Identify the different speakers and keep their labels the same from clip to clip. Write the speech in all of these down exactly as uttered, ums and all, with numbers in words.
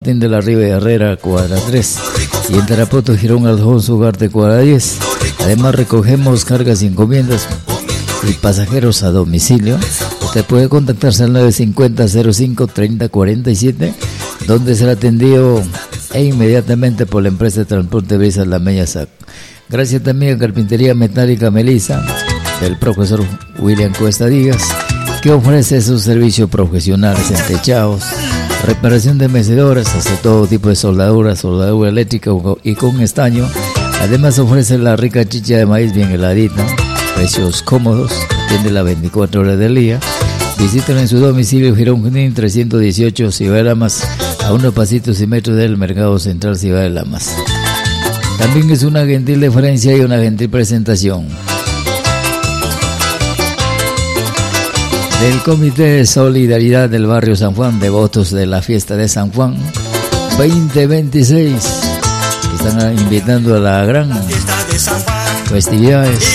Speaker 1: Martín de la Riva y Herrera, cuadra tres. Y en Tarapoto, Girón Alfonso Ugarte, cuadra diez. Además, recogemos cargas y encomiendas y pasajeros a domicilio. Usted puede contactarse al nueve cinco cero cero cinco tres cero cuatro siete, donde será atendido e inmediatamente por la empresa de transporte Brisas La Meña S A C. Gracias también a Carpintería Metálica Melissa, del profesor William Cuesta Díaz, que ofrece sus servicios profesionales en techados, reparación de mecedoras, hace todo tipo de soldadura, soldadura eléctrica y con estaño. Además ofrece la rica chicha de maíz bien heladita, precios cómodos, atiende las veinticuatro horas del día. Visítenlo en su domicilio, Girón Junín trescientos dieciocho, Ciudad de Lamas, a unos pasitos y metros del Mercado Central Ciudad de Lamas. También es una gentil deferencia y una gentil presentación del Comité de Solidaridad del Barrio San Juan, devotos de la fiesta de San Juan veinte veintiséis. Están invitando a la gran festividades.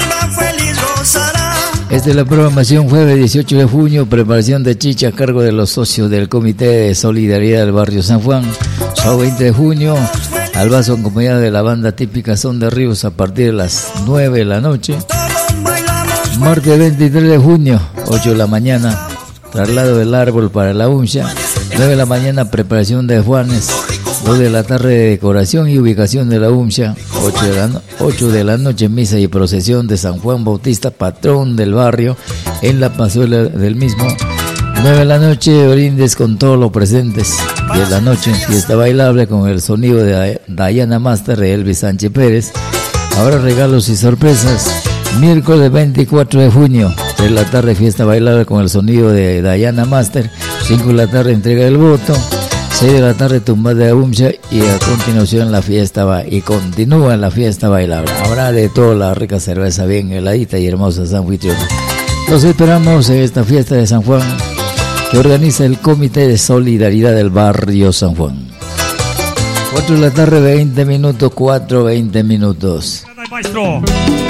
Speaker 1: Esta es la programación jueves dieciocho de junio, preparación de chicha a cargo de los socios del Comité de Solidaridad del Barrio San Juan. Sábado veinte de junio, albazo acompañado de la banda típica Son de Ríos a partir de las nueve de la noche. Martes veintitrés de junio, ocho de la mañana, traslado del árbol para la uncha. nueve de la mañana, preparación de Juanes. dos de la tarde, decoración y ubicación de la uncha. ocho de la, no- ocho de la noche, misa y procesión de San Juan Bautista, patrón del barrio, en la pazuela del mismo. nueve de la noche, brindes con todos los presentes. diez de la noche, fiesta bailable con el sonido de Diana Master de Elvis Sánchez Pérez. Ahora regalos y sorpresas. Miércoles veinticuatro de junio, tres de la tarde, fiesta bailable con el sonido de Diana Master. cinco de la tarde, entrega del voto. seis de la tarde, tumba de Umcha, y a continuación la fiesta va y continúa la fiesta bailable. Habrá de toda la rica cerveza bien heladita y hermosa anfitriona. Los esperamos en esta fiesta de San Juan que organiza el Comité de Solidaridad del Barrio San Juan. cuatro de la tarde, veinte minutos, cuatro, veinte minutos.
Speaker 2: Maestro.